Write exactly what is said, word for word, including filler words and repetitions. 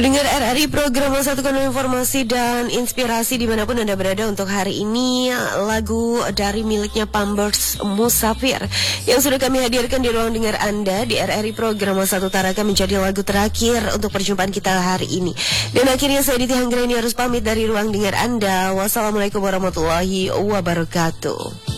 Pendengar R R I program Satu Kandung Informasi dan Inspirasi dimanapun Anda berada, untuk hari ini lagu dari miliknya Pampers Musafir yang sudah kami hadirkan di ruang dengar Anda di R R I program Satu Taraka menjadi lagu terakhir untuk perjumpaan kita hari ini. Dan akhirnya saya Diti Hanggreni harus pamit dari ruang dengar Anda. Wassalamualaikum warahmatullahi wabarakatuh.